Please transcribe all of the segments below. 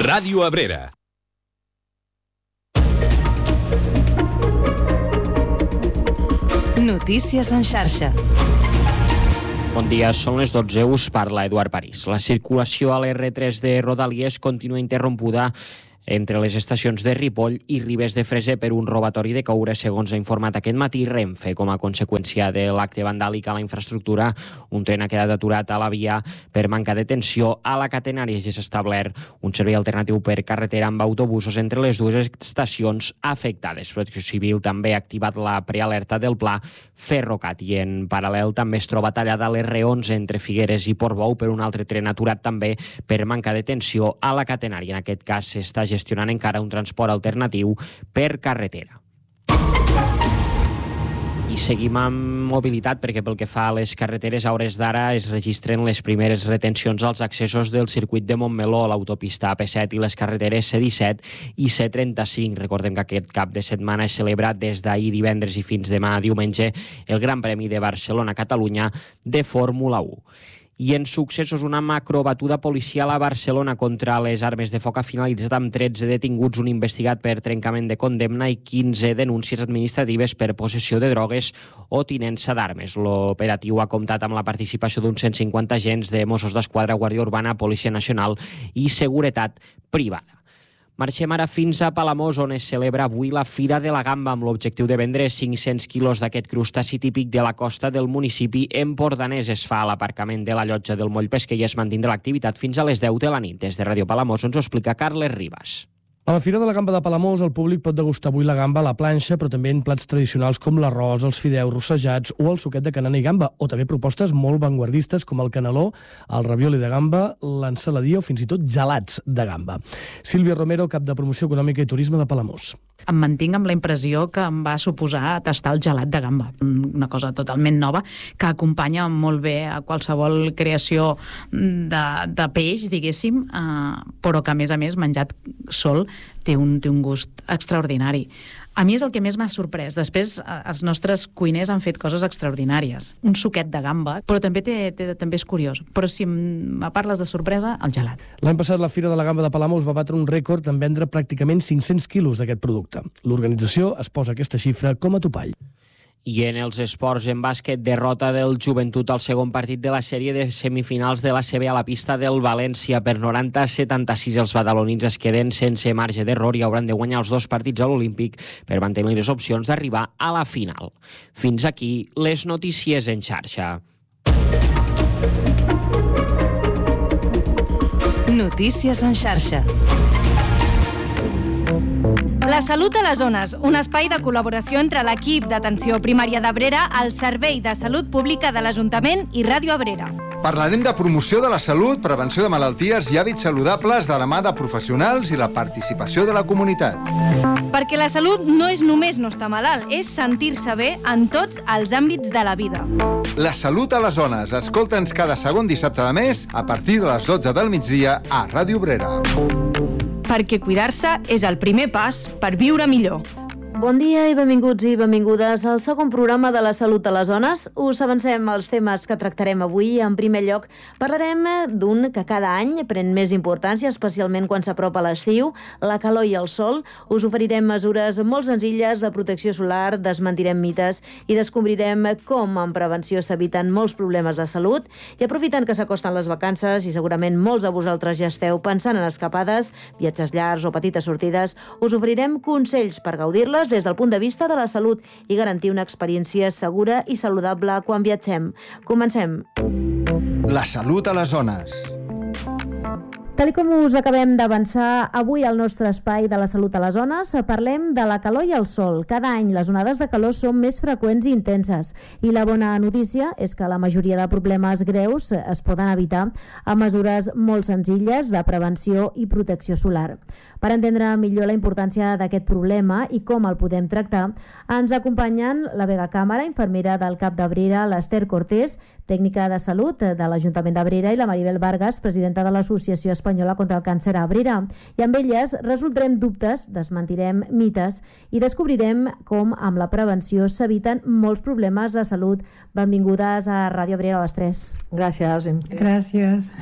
Ràdio Abrera. Notícies en xarxa. Bon dia, són les 12, us parla Eduard París. La circulació a l'R3 de Rodalies continua interrompuda entre les estacions de Ripoll i Ribes de Freser per un robatori de coure, segons ha informat aquest matí Renfe. Com a conseqüència de l'acte vandàlic a la infraestructura, un tren ha quedat aturat a la via per manca de tensió. A la catenària ja s'ha establert un servei alternatiu per carretera amb autobusos entre les dues estacions afectades. Protecció Civil també ha activat la prealerta del pla Ferrocat i en paral·lel també es troba tallada l'R11 entre Figueres i Portbou per un altre tren aturat també per manca de tensió a la catenària. En aquest cas s'està gestionant encara un transport alternatiu per carretera. I seguim amb mobilitat perquè pel que fa a les carreteres a hores d'ara es registren les primeres retencions als accessos del circuit de Montmeló, l'autopista AP7 i les carreteres C17 i C35. Recordem que aquest cap de setmana es celebra des d'ahir divendres i fins demà diumenge el Gran Premi de Barcelona-Catalunya de Fórmula 1. I en successos, una macrobatuda policial a Barcelona contra les armes de foc ha finalitzat amb 13 detinguts, un investigat per trencament de condemna i 15 denúncies administratives per possessió de drogues o tinença d'armes. L'operatiu ha comptat amb la participació d'uns 150 agents de Mossos d'Esquadra, Guàrdia Urbana, Policia Nacional i Seguretat Privada. Marxem ara fins a Palamós, on es celebra avui la Fira de la Gamba amb l'objectiu de vendre 500 quilos d'aquest crustaci típic de la costa del municipi empordanès. Es fa a l'aparcament de la llotja del Moll Pesquer i es mantindrà l'activitat fins a les 10 de la nit. Des de Ràdio Palamós ens ho explica Carles Ribas. A la Fira de la Gamba de Palamós el públic pot degustar avui la gamba a la planxa, però també en plats tradicionals com l'arròs, els fideus rossejats o el suquet de canana i gamba, o també propostes molt vanguardistes com el caneló, el ravioli de gamba, l'ensaladia o fins i tot gelats de gamba. Sílvia Romero, cap de Promoció Econòmica i Turisme de Palamós. Em mantinc amb la impressió que em va suposar tastar el gelat de gamba, una cosa totalment nova que acompanya molt bé a qualsevol creació de peix, diguéssim, però que a més menjat sol té un gust extraordinari. A mi és el que més m'ha sorprès. Després, els nostres cuiners han fet coses extraordinàries. Un suquet de gamba, però també també és curiós. Però si me parles de sorpresa, el gelat. L'any passat la Fira de la Gamba de Palamós va batre un rècord en vendre pràcticament 500 quilos d'aquest producte. L'organització es posa aquesta xifra com a topall. I en els esports, en bàsquet, derrota del Joventut al segon partit de la sèrie de semifinals de l'ACB a la pista del València per 90-76. Els badalonins es queden sense marge d'error i hauran de guanyar els dos partits a l'Olímpic per mantenir les opcions d'arribar a la final. Fins aquí les notícies en xarxa. Notícies en xarxa. La Salut a les Zones, un espai de col·laboració entre l'equip d'atenció primària d'Abrera, el Servei de Salut Pública de l'Ajuntament i Ràdio Abrera. Parlarem de promoció de la salut, prevenció de malalties i hàbits saludables de la mà de professionals i la participació de la comunitat. Perquè la salut no és només no estar malalt, és sentir-se bé en tots els àmbits de la vida. La Salut a les Zones. Escolta'ns cada segon dissabte de mes a partir de les 12 del migdia a Ràdio Abrera. Perquè cuidar-se és el primer pas per viure millor. Bon dia i benvinguts i benvingudes al segon programa de la Salut a les Zones. Us avancem els temes que tractarem avui. En primer lloc, parlarem d'un que cada any pren més importància, especialment quan s'apropa l'estiu, la calor i el sol. Us oferirem mesures molt senzilles de protecció solar, desmentirem mites i descobrirem com en prevenció s'eviten molts problemes de salut. I aprofitant que s'acosten les vacances i segurament molts de vosaltres ja esteu pensant en escapades, viatges llargs o petites sortides, us oferirem consells per gaudir-les des del punt de vista de la salut i garantir una experiència segura i saludable quan viatgem. Comencem. La Salut a les Zones. Tal com us acabem d'avançar, avui al nostre espai de la Salut a les Zones parlem de la calor i el sol. Cada any les onades de calor són més freqüents i intenses i la bona notícia és que la majoria de problemes greus es poden evitar amb mesures molt senzilles de prevenció i protecció solar. Per entendre millor la importància d'aquest problema i com el podem tractar, ens acompanyen la Vega Càmara, infermera del CAP d'Abrera, l'Ester Cortés, tècnica de salut de l'Ajuntament d'Abrera, i la Maribel Vargas, presidenta de l'Associació Espanyola contra el Càncer a Abrera. I amb elles resoldrem dubtes, desmentirem mites i descobrirem com amb la prevenció s'eviten molts problemes de salut. Benvingudes a Ràdio Abrera a les 3. Gràcies. Gràcies.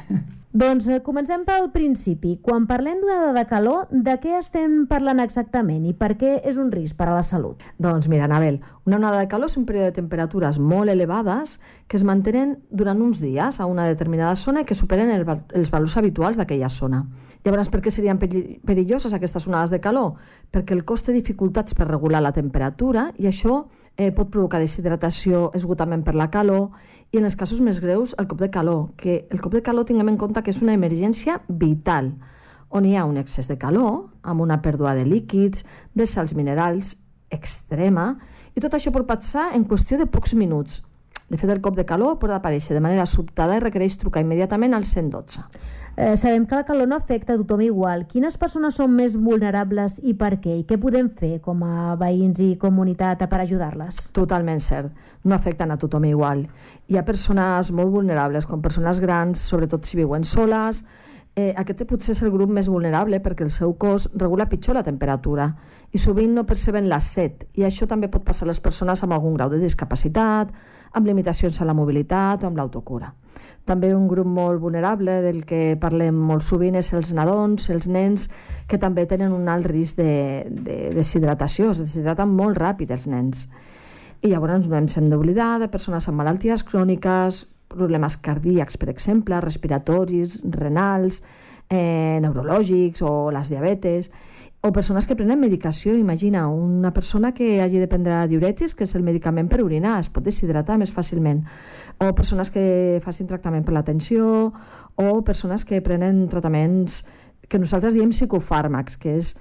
Doncs comencem pel principi. Quan parlem d'onada de calor, de què estem parlant exactament i per què és un risc per a la salut? Doncs mira, Anabel, una onada de calor és un període de temperatures molt elevades que es mantenen durant uns dies a una determinada zona i que superen els valors habituals d'aquella zona. Llavors, per què serien perilloses aquestes onades de calor? Perquè el cos té dificultats per regular la temperatura i això pot provocar deshidratació, esgotament per la calor i en els casos més greus el cop de calor, que el cop de calor tinguem en compte que és una emergència vital, on hi ha un excés de calor, amb una pèrdua de líquids, de sals minerals extrema, i tot això pot passar en qüestió de pocs minuts. De fet, el cop de calor pot aparèixer de manera sobtada i requereix trucar immediatament al 112. Sabem que la calor no afecta a tothom igual. Quines persones són més vulnerables i per què? I què podem fer com a veïns i comunitat per ajudar-les? Totalment cert. No afecten a tothom igual. Hi ha persones molt vulnerables, com persones grans, sobretot si viuen soles. Aquest potser és el grup més vulnerable perquè el seu cos regula pitjor la temperatura i sovint no perceben la set, i això també pot passar a les persones amb algun grau de discapacitat, amb limitacions a la mobilitat o amb l'autocura. També un grup molt vulnerable del que parlem molt sovint és els nadons, els nens, que també tenen un alt risc de deshidratació, es deshidraten molt ràpid els nens. I llavors no ens hem d'oblidar de persones amb malalties cròniques, problemes cardíacs, per exemple, respiratoris, renals, neurològics o les diabetes, o persones que prenen medicació. Imagina, una persona que hagi de prendre diürètics, que és el medicament per orinar, es pot deshidratar més fàcilment, o persones que facin tractament per la tensió, o persones que prenen tractaments que nosaltres diem psicofàrmacs, que és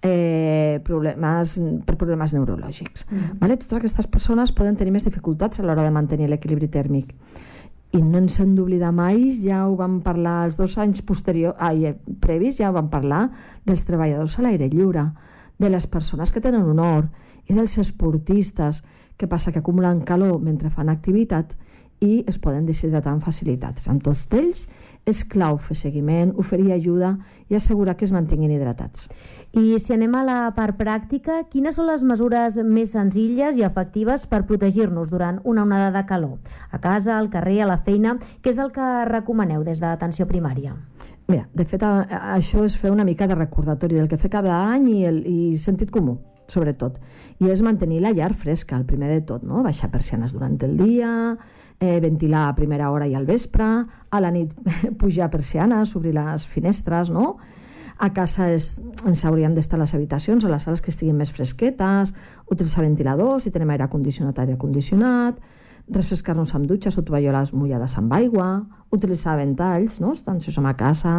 per problemes neurològics. Vale? Totes aquestes persones poden tenir més dificultats a l'hora de mantenir l'equilibri tèrmic. I no ens hem d'oblidar mai, ja ho vam parlar els 2 anys previs, ja ho vam parlar dels treballadors a l'aire lliure, de les persones que tenen honor i dels esportistes, que passa que acumulen calor mentre fan activitat i es poden deshidratar amb facilitats. Amb tots ells és clau fer seguiment, oferir ajuda i assegurar que es mantinguin hidratats. I si anem a la part pràctica, quines són les mesures més senzilles i efectives per protegir-nos durant una onada de calor? A casa, al carrer, a la feina, què és el que recomaneu des de l'atenció primària? Mira, de fet, això és fer una mica de recordatori del que fer cada any i sentit comú, sobretot. I és mantenir la llar fresca, el primer de tot, no? Baixar persianes durant el dia, ventilar a primera hora i al vespre, a la nit pujar persianes, obrir les finestres, no? A casa ens hauríem d'estar a les habitacions, a les sales que estiguin més fresquetes, utilitzar ventiladors, si tenim aire condicionat, refrescar-nos amb dutxes o tovalloles mullades amb aigua, utilitzar ventalls, no? Tant si som a casa,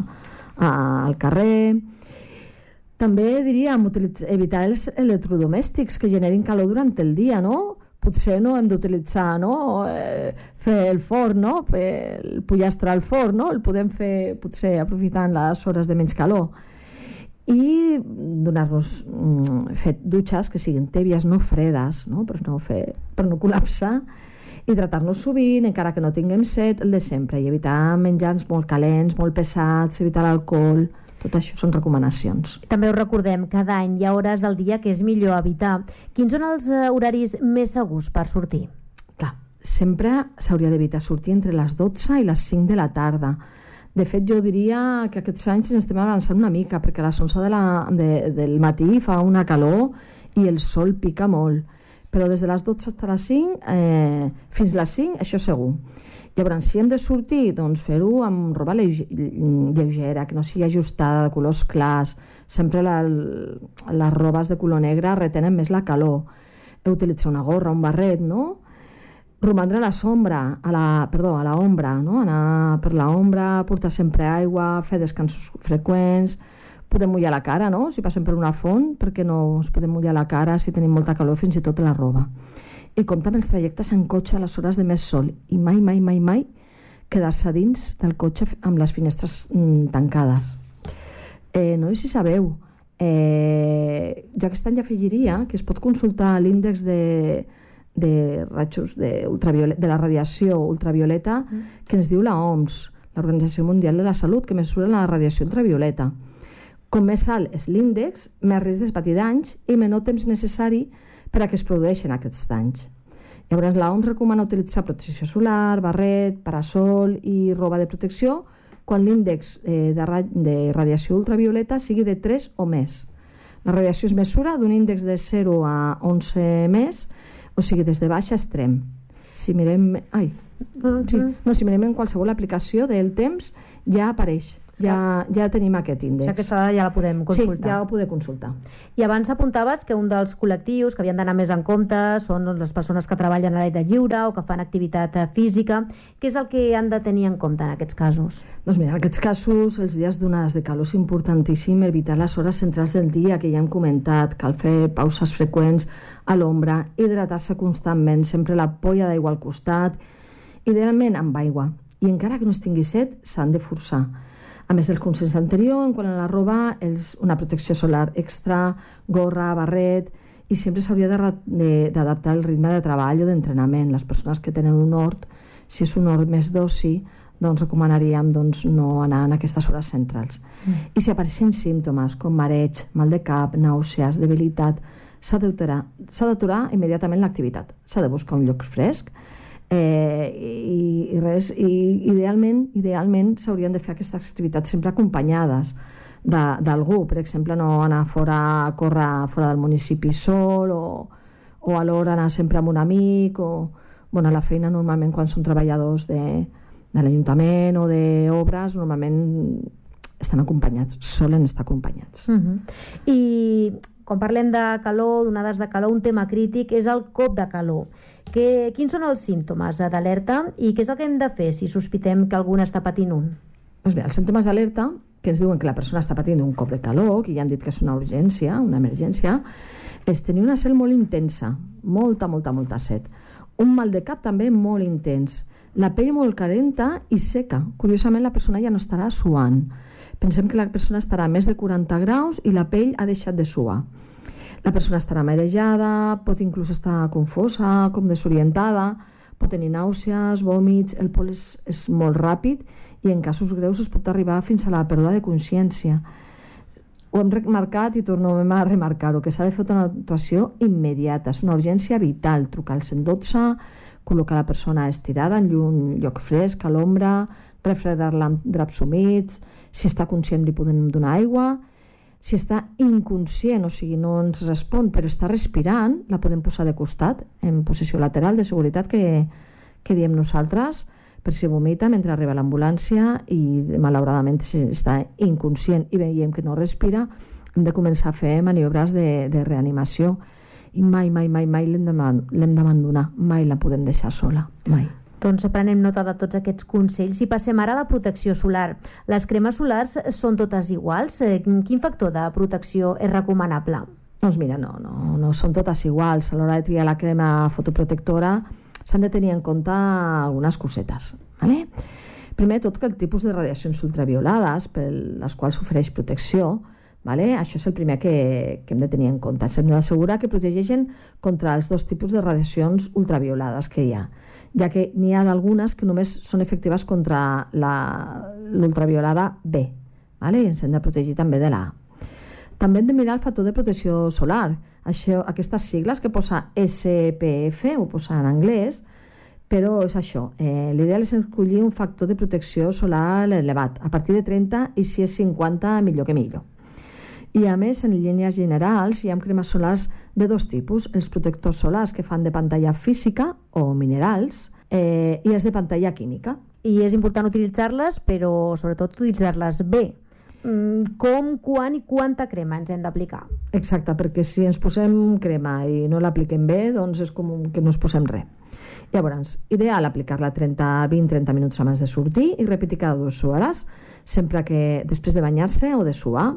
al carrer. També diríem evitar els electrodomèstics que generin calor durant el dia, no? Potser no hem d'utilitzar, no? Fer el forn, no? Fer el pollastre al forn, no? El podem fer potser aprofitant les hores de menys calor. I donar-nos dutxes que siguin tèbies, no fredes, no? Per no col·lapsar. Hidratar-nos sovint, encara que no tinguem set, el de sempre, i evitar menjars molt calents, molt pesats, evitar l'alcohol. Tot això són recomanacions. També us recordem, cada any hi ha hores del dia que és millor evitar. Quins són els horaris més segurs per sortir? Clar, sempre s'hauria d'evitar sortir entre les 12 i les 5 de la tarda. De fet, jo diria que aquests anys ens estem avançant una mica, perquè a les 11 del matí fa una calor i el sol pica molt. Però des de les 12 fins a les 5, això segur. Llavors, si hem de sortir, doncs fer-ho amb roba lleugera, que no sigui ajustada, de colors clars. Sempre les robes de color negre retenen més la calor. Utilitzar una gorra, un barret, no? Romandre a la ombra, no? Anar per l'ombra, portar sempre aigua, fer descansos freqüents. Podem mullar la cara, no? Si passem per una font, perquè no ens podem mullar la cara si tenim molta calor, fins i tot la roba. I compta amb els trajectes en cotxe a les hores de més sol i mai quedar-se dins del cotxe amb les finestres tancades. No sé si sabeu, jo aquest any afegiria que es pot consultar l'índex de rajos de la radiació ultravioleta que ens diu l'OMS, l'Organització Mundial de la Salut, que mesura la radiació ultravioleta. Com més alt és l'índex, més risc de patir danys i menor temps necessari per a que es produeixen aquests danys. Llavors, l'OMS recomana utilitzar protecció solar, barret, parasol i roba de protecció quan l'índex de radiació ultravioleta sigui de 3 o més. La radiació es mesura d'un índex de 0 a 11 més, o sigui, des de baix a extrem. Si mirem en qualsevol aplicació del temps, ja apareix. Ja tenim aquest índex. Aquesta dada ja la podem consultar. Sí, ja ho podem consultar. I abans apuntaves que un dels col·lectius que havien d'anar més en compte són les persones que treballen a l'aire lliure o que fan activitat física. Què és el que han de tenir en compte en aquests casos? Doncs mira, en aquests casos, els dies d'onades de calor és importantíssim evitar les hores centrals del dia, que ja hem comentat. Cal fer pauses freqüents a l'ombra, hidratar-se constantment, sempre la polla d'aigua al costat, idealment amb aigua. I encara que no es tingui set, s'han de forçar. A més dels consells anteriors, en quant a la roba, una protecció solar extra, gorra, barret, i sempre s'hauria d'adaptar el ritme de treball o d'entrenament. Les persones que tenen un hort, si és un hort més d'oci, doncs recomanaríem no anar en aquestes hores centrals. I si apareixen símptomes com mareig, mal de cap, nàusees, debilitat, s'ha d'aturar immediatament l'activitat. S'ha de buscar un lloc fresc, i idealment s'haurien de fer aquestes activitats sempre acompanyades d'algú, per exemple no anar a córrer fora del municipi sol o alhora anar sempre amb un amic a la feina normalment quan són treballadors de l'Ajuntament o d'obres normalment estan acompanyats, solen estar acompanyats. I quan parlem de calor, d'onades de calor, un tema crític és el cop de calor. Quins són els símptomes d'alerta i què és el que hem de fer si sospitem que algú està patint un? Doncs bé, els símptomes d'alerta, que ens diuen que la persona està patint un cop de calor, que ja hem dit que és una urgència, una emergència, és tenir una set molt intensa, molta set. Un mal de cap també molt intens, la pell molt calenta i seca. Curiosament, la persona ja no estarà suant. Pensem que la persona estarà a més de 40 graus i la pell ha deixat de suar. La persona estarà marejada, pot inclús estar confosa, com desorientada, pot tenir nàusees, vòmits, el pols és molt ràpid i en casos greus es pot arribar fins a la pèrdua de consciència. Ho hem remarcat i tornem a remarcar-ho, que s'ha de fer una actuació immediata, és una urgència vital, trucar al 112, col·locar la persona estirada en un lloc fresc, a l'ombra, refredar-la amb draps humits, si està conscient li podem donar aigua. Si està inconscient, o sigui, no ens respon, però està respirant, la podem posar de costat, en posició lateral de seguretat que diem nosaltres, per si vomita mentre arriba a l'ambulància i, malauradament, si està inconscient i veiem que no respira, hem de començar a fer maniobres de reanimació. I mai l'hem d'abandonar, mai la podem deixar sola, mai. Doncs prenem nota de tots aquests consells i passem ara a la protecció solar. Les cremes solars són totes iguals? Quin factor de protecció és recomanable? Doncs mira, no són totes iguals. A l'hora de triar la crema fotoprotectora s'han de tenir en compte algunes cosetes. Vale? Primer tot que el tipus de radiacions ultraviolades per les quals s'ofereix protecció, vale? Això és el primer que hem de tenir en compte. S'hem d'assegurar que protegeixen contra els dos tipus de radiacions ultraviolades que hi ha, ja que n'hi ha d'algunes que només són efectives contra l'ultraviolada B, vale? I ens hem de protegir també de la A. També hem de mirar el factor de protecció solar. Aquestes sigles que posa SPF, ho posa en anglès, però és això. L'ideal és escollir un factor de protecció solar elevat, a partir de 30 i si és 50 millor que millor. I a més, en línies generals, hi ha cremes solars de dos tipus, els protectors solars que fan de pantalla física o minerals i els de pantalla química. I és important utilitzar-les, però sobretot utilitzar-les bé. Com, quan i quanta crema ens hem d'aplicar? Exacte, perquè si ens posem crema i no l'apliquem bé, doncs és com que no ens posem res. Llavors, ideal aplicar-la 20-30 minuts abans de sortir i repetir cada 2 hores, sempre que després de banyar-se o de suar,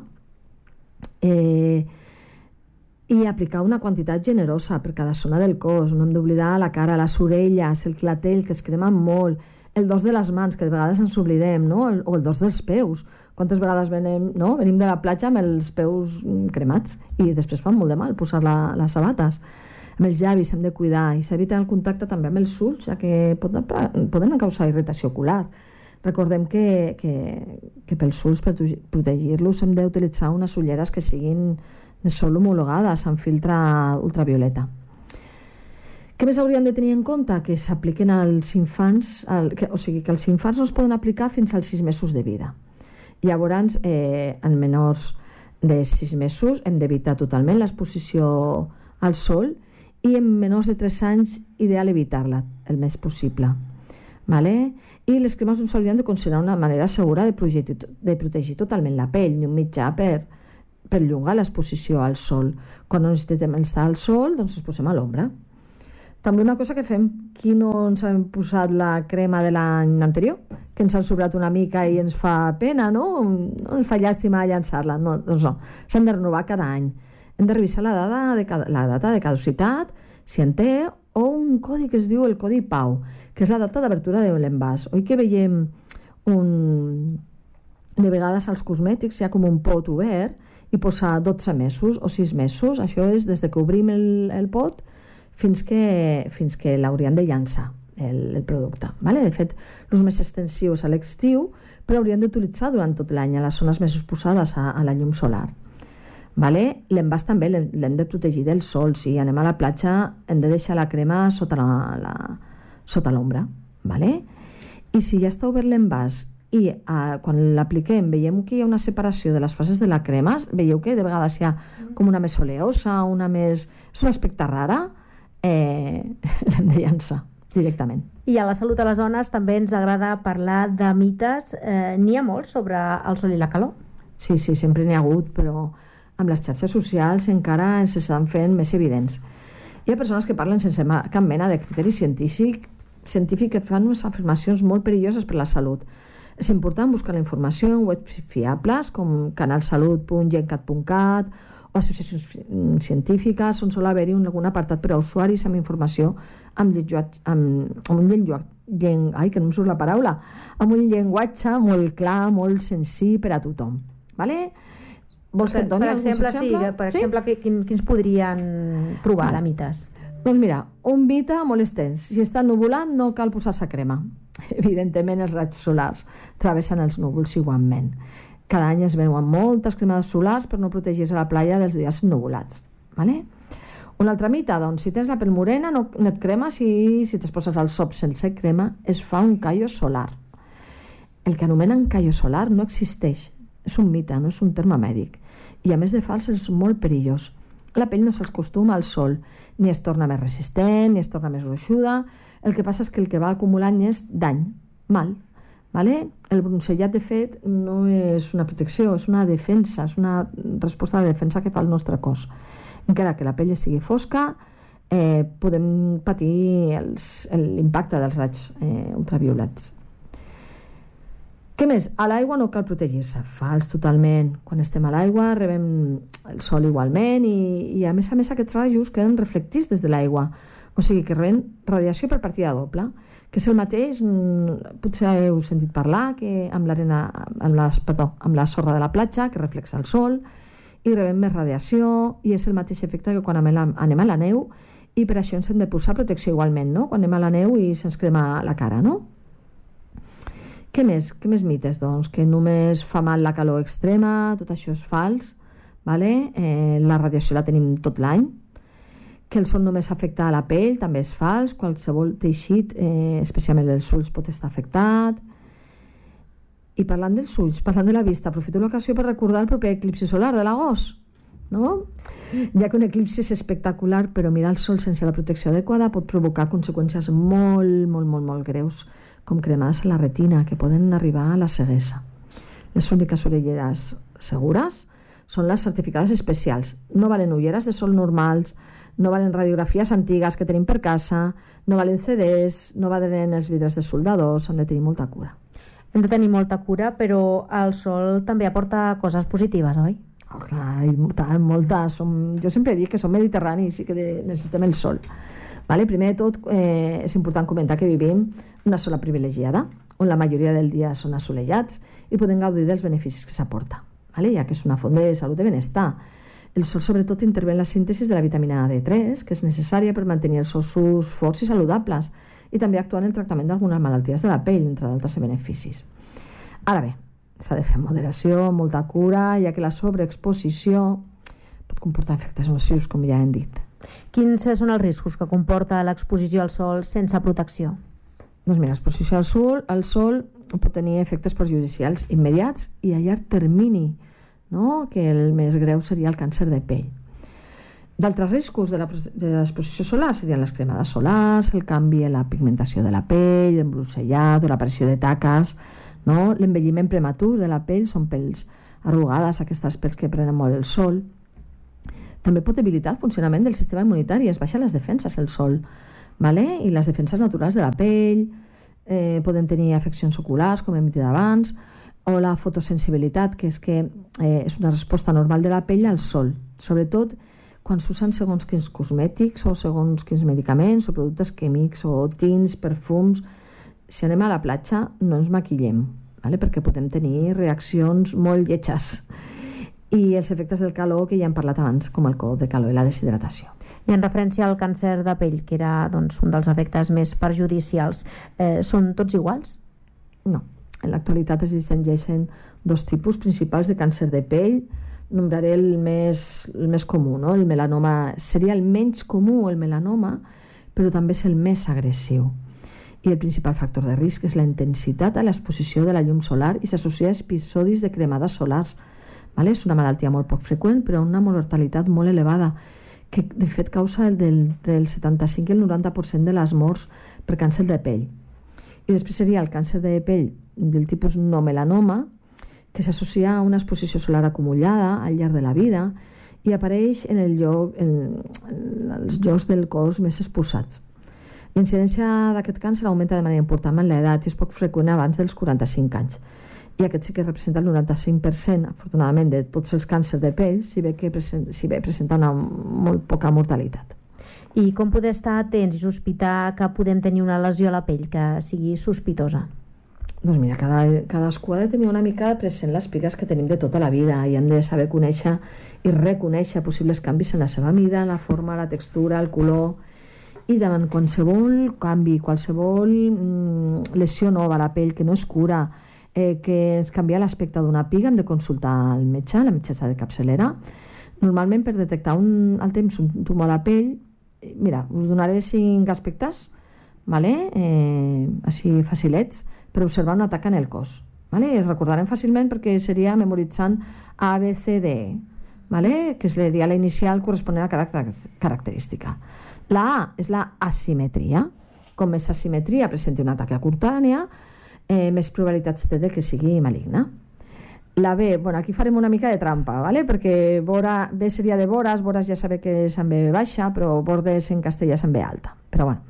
i aplicar una quantitat generosa per cada zona del cos. No hem d'oblidar la cara, les orelles, el clatell, que es crema molt, el dors de les mans, que de vegades ens oblidem, no? O el dors dels peus. Quantes vegades venim de la platja amb els peus cremats i després fan molt de mal posar les sabates. Amb els llavis hem de cuidar i s'evita el contacte també amb els ulls, ja que poden causar irritació ocular. Recordem que pels ulls, per protegir-los, hem d'utilitzar unes ulleres que siguin de sol homologades amb filtre ultravioleta. Què més hauríem de tenir en compte? Que s'apliquen als infants, o sigui, que els infants no es poden aplicar fins als 6 mesos de vida. Llavors, en menors de 6 mesos hem d'evitar totalment l'exposició al sol i en menors de 3 anys ideal evitar-la el més possible. Vale? I les cremes no s'haurien de considerar una manera segura de protegir totalment la pell, ni un mitjà per perllongar l'exposició al sol. Quan no necessitem estar al sol, doncs ens posem a l'ombra. També una cosa que fem, qui no ens hem posat la crema de l'any anterior, que ens ha sobrat una mica i ens fa pena, no? No ens fa llàstima llançar-la, no, doncs no, s'han de renovar cada any. Hem de revisar la data de caducitat, si en té, o un codi que es diu el codi PAU, que és la data d'obertura de l'envàs. Oi que veiem de vegades als cosmètics hi ha com un pot obert i posa 12 mesos o 6 mesos, això és des que obrim el pot fins que l'hauríem de llançar el producte. Vale? De fet, els més extensius a l'estiu, però hauríem d'utilitzar durant tot l'any a les zones més exposades a la llum solar. Vale? L'envàs també l'hem de protegir del sol. Si anem a la platja hem de deixar la crema sota l'ombra. Vale? I si ja està obert l'envàs i quan l'apliquem veiem que hi ha una separació de les fases de la crema, veieu que de vegades hi ha com una més oleosa, és un aspecte rara, l'hem de llançar directament. I a la Salut a les Zones també ens agrada parlar de mites. N'hi ha molts sobre el sol i la calor? Sí, sempre n'hi ha hagut, però amb les xarxes socials encara ens estan fent més evidents. Hi ha persones que parlen sense cap mena de criteri científic que fan unes afirmacions molt perilloses per la salut. És important buscar la informació en webs fiables com canalsalut.gencat.cat o associacions científiques on sol haver-hi algun apartat per a usuaris amb informació amb un llenguatge molt clar, molt senzill per a tothom. Vale? Vols que et doni alguns exemples? Per exemple, quins podrien trobar de mites? Doncs mira, un mite molt extens. Si està nuvolat no cal posar-se crema. Evidentment els raigs solars travessen els núvols igualment. Cada any es veuen moltes cremades solars per no protegir-se a la platja dels dies nuvolats. Vale? Un altre mite, doncs, si tens la pell morena no et cremes i si t'es poses al sol sense crema es fa un callo solar. El que anomenen callo solar no existeix. És un mite, no és un terme mèdic. I a més de fals és molt perillós. La pell no s'acostuma al sol, ni es torna més resistent, ni es torna més gruixuda. El que passa és que el que va acumulant és dany, mal. Vale? El bronzellat, de fet, no és una protecció, és una defensa, és una resposta de defensa que fa el nostre cos. Encara que la pell estigui fosca, podem patir l'impacte dels raigs ultraviolats. Què més? A l'aigua no cal protegir-se. Fals totalment. Quan estem a l'aigua rebem el sol igualment i a més aquests rajos queden reflectits des de l'aigua. O sigui que rebem radiació per partida doble, que és el mateix, potser heu sentit parlar, que amb la sorra de la platja, que reflexa el sol, i rebem més radiació, i és el mateix efecte que quan anem a la neu, i per això ens hem de posar protecció igualment, no? Quan anem a la neu i se'ns crema la cara, no? Què més mites? Doncs que només fa mal la calor extrema, tot això és fals, vale? La radiació la tenim tot l'any, que el sol només afecta a la pell, també és fals, qualsevol teixit, especialment els ulls, pot estar afectat. I parlant dels ulls, parlant de la vista, aprofito l'ocasió per recordar el proper eclipsi solar de l'agost, no? Ja que un eclipsi és espectacular, però mirar el sol sense la protecció adequada pot provocar conseqüències molt greus, com cremades a la retina, que poden arribar a la ceguesa. Les úniques ulleres segures són les certificades especials. No valen ulleres de sol normals, no valen radiografies antigues que tenim per casa, no valen CDs, no valen els vidres de soldadors, hem de tenir molta cura. Hem de tenir molta cura, però el sol també aporta coses positives, oi? Oh, clar, moltes. Jo sempre dic que som mediterranis i que necessitem el sol. Vale? Primer de tot, és important comentar que vivim una zona privilegiada, on la majoria del dia són assolellats i podem gaudir dels beneficis que s'aporta, vale? Ja que és una font de salut i benestar. El sol sobretot intervé en la síntesi de la vitamina D3, que és necessària per mantenir els ossos forts i saludables, i també actua en el tractament d'algunes malalties de la pell, entre d'altres beneficis. Ara bé, s'ha de fer amb moderació, amb molta cura, ja que la sobreexposició pot comportar efectes nocius, com ja hem dit. Quins són els riscos que comporta l'exposició al sol sense protecció? Doncs mira, l'exposició al sol pot tenir efectes perjudicials immediats i a llarg termini, no? Que el més greu seria el càncer de pell. D'altres riscos de l'exposició solar serien les cremades solars, el canvi en la pigmentació de la pell, el bronzellat o l'aparició de taques, no? L'envelliment prematur de la pell, són pells arrugades, aquestes pells que prenen molt el sol. També pot debilitar el funcionament del sistema immunitari, es baixen les defenses el sol, vale? I les defenses naturals de la pell, poden tenir afeccions oculars, com hem dit abans, o la fotosensibilitat, que és una resposta normal de la pell al sol, sobretot quan s'usen segons quins cosmètics o segons quins medicaments o productes químics o tints, perfums. Si anem a la platja no ens maquillem, vale? Perquè podem tenir reaccions molt lletges. I els efectes del calor que ja hem parlat abans, com el cop de calor i la deshidratació. I en referència al càncer de pell, que era doncs, un dels efectes més perjudicials, són tots iguals? No. En l'actualitat es distingeixen dos tipus principals de càncer de pell. Nombraré el més comú, no? El melanoma seria el menys comú, el melanoma, però també és el més agressiu. I el principal factor de risc és la intensitat a l'exposició de la llum solar i s'associa a episodis de cremades solars. Vale? És una malaltia molt poc freqüent, però una mortalitat molt elevada, que de fet causa entre el 75 i el 90% de les morts per càncer de pell. I després seria el càncer de pell del tipus no melanoma, que s'associa a una exposició solar acumulada al llarg de la vida i apareix en els llocs del cos més exposats. La incidència d'aquest càncer augmenta de manera important amb l'edat i és poc freqüent abans dels 45 anys. I aquest sí que representa el 95%, afortunadament, de tots els càncers de pell, si bé presenta una molt poca mortalitat. I com poder estar atents i sospitar que podem tenir una lesió a la pell que sigui sospitosa? Doncs mira, cadascú ha de tenir una mica present les pigues que tenim de tota la vida i hem de saber conèixer i reconèixer possibles canvis en la seva mida, la forma, la textura, el color, i davant qualsevol canvi, qualsevol lesió nova a la pell que no es cura, que ens canvia l'aspecte d'una piga, hem de consultar el metge, la metgessa de capçalera. Normalment per detectar al temps un tumor a la pell, mira, us donaré 5 aspectes, vale? Així facilets, per observar una taca en el cos. Vale? Es recordarem fàcilment perquè seria memoritzant A, B, C, D, vale? Que seria la inicial corresponent a cada característica. La A és la asimetria. Com més asimetria presenti una taca cutània, més probabilitats té de que sigui maligna. La B, bueno, aquí farem una mica de trampa, ¿vale? Perquè B seria de vores ja sabeu que és amb B baixa, però bordes en castellà és amb B alta. Però bueno,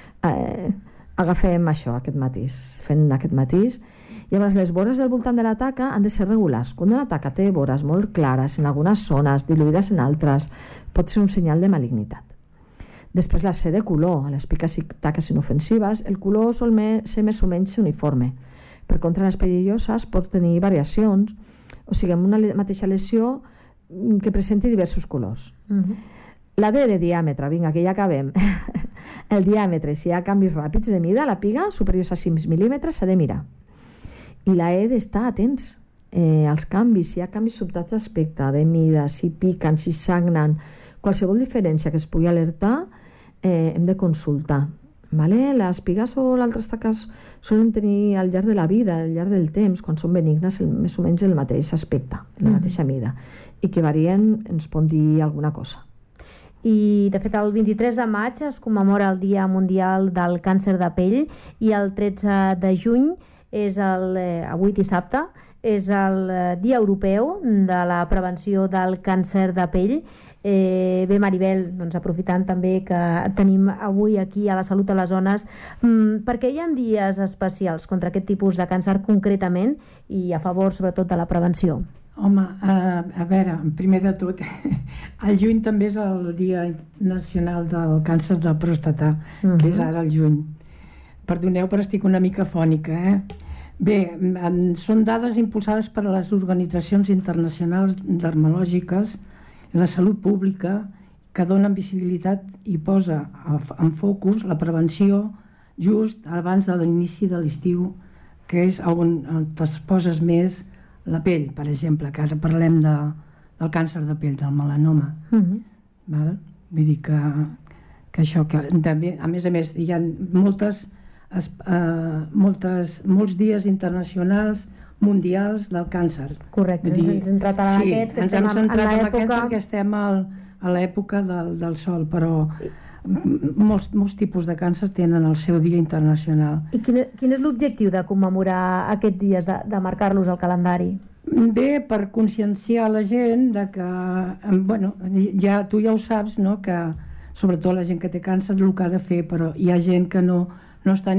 agafem això, aquest matís, fent aquest matís. Llavors, les vores del voltant de la taca han de ser regulars. Quan una taca té vores molt clares en algunes zones, diluïdes en altres, pot ser un senyal de malignitat. Després, la C de color. A les piques i taques inofensives, el color sol ser més o menys uniforme. Per contra, les perilloses pot tenir variacions, o sigui, amb una mateixa lesió que presenti diversos colors. La D de diàmetre, vinga, que ja acabem. El diàmetre, si hi ha canvis ràpids de mida, la piga superiors a 5 mil·límetres s'ha de mirar. I la E d'estar atents als canvis, si hi ha canvis sobtats d'aspecte, de mida, si piquen, si sagnen, qualsevol diferència que es pugui alertar, hem de consultar. Vale? Les pigues o altres taques solen tenir al llarg de la vida, al llarg del temps, quan són benignes, més o menys el mateix aspecte, la mateixa mida, i que varien ens pot dir alguna cosa. I, de fet, el 23 de maig es commemora el Dia Mundial del Càncer de Pell i el 13 de juny, avui dissabte, és el Dia Europeu de la Prevenció del Càncer de Pell. Bé, Maribel, doncs aprofitant també que tenim avui aquí a la Salut a les Zones, per què hi ha dies especials contra aquest tipus de càncer concretament i a favor sobretot de la prevenció? Home, a veure, primer de tot, el juny també és el Dia Nacional del Càncer de Pròstata, que és ara el juny. Perdoneu, però estic una mica fònica, Bé, són dades impulsades per les organitzacions internacionals dermatològiques i la salut pública que donen visibilitat i posa en focus la prevenció just abans de l'inici de l'estiu, que és on t'exposes més la pell, per exemple, que ara parlem del càncer de pell, del melanoma. Vull dir que això, que també, a més, hi ha molts dies internacionals, mundials del càncer. Correcte, ens hem centrat en aquests, que estem en l'època... perquè estem a l'època del sol, però molts tipus de càncer tenen el seu dia internacional. I quin és l'objectiu de commemorar aquests dies, de marcar-los al calendari? Bé, per conscienciar la gent de que, bueno, tu ja ho saps, no?, que sobretot la gent que té càncer el que ha de fer, però hi ha gent que no està